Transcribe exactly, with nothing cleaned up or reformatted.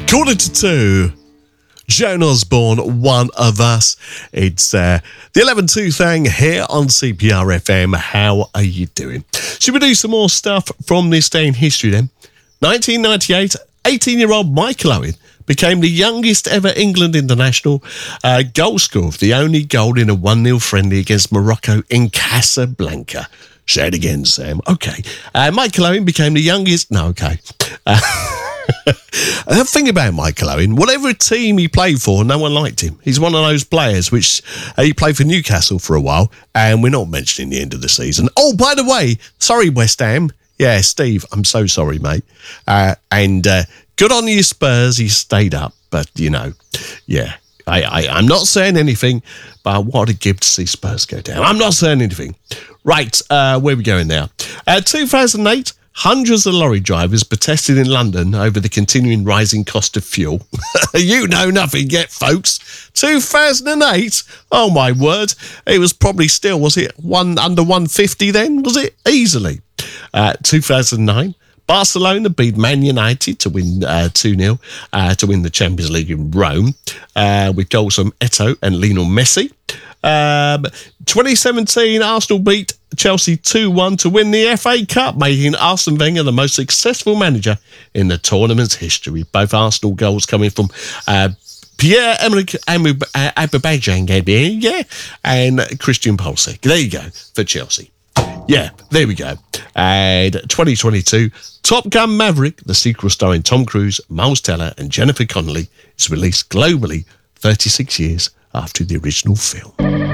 Quarter to two. Joan Osborne, One of Us. It's uh, the eleven two thing here on C P R F M. How are you doing? Should we do some more stuff from this day in history then? nineteen ninety-eight, eighteen-year-old Michael Owen became the youngest ever England international uh, goal scorer, the only goal in a one nil friendly against Morocco in Casablanca. Say it again, Sam. Okay. Uh, Michael Owen became the youngest... No, okay. Uh, the thing about Michael Owen, whatever team he played for, no one liked him. He's one of those players which uh, he played for Newcastle for a while, and we're not mentioning the end of the season. Oh, by the way, sorry, West Ham. Yeah, Steve, I'm so sorry, mate. Uh, and uh, good on you, Spurs. He stayed up, but, you know, yeah. I, I, I'm not saying anything, but what a gift to see Spurs go down. I'm not saying anything. Right, uh, where are we going now? Uh, two thousand eight, hundreds of lorry drivers protested in London over the continuing rising cost of fuel. You know nothing yet, folks. two thousand eight? Oh, my word. It was probably still, was it one under one fifty then? Was it? Easily. Uh, two thousand nine. Barcelona beat Man United to win uh, two nil uh, to win the Champions League in Rome uh, with goals from Eto'o and Lionel Messi. Um, twenty seventeen, Arsenal beat Chelsea two one to win the F A Cup, making Arsene Wenger the most successful manager in the tournament's history. Both Arsenal goals coming from uh, Pierre-Emerick Aubameyang, yeah, and Christian Pulisic. There you go for Chelsea. Yeah, there we go. And twenty twenty-two, Top Gun Maverick, the sequel starring Tom Cruise, Miles Teller and Jennifer Connelly, is released globally thirty-six years after the original film.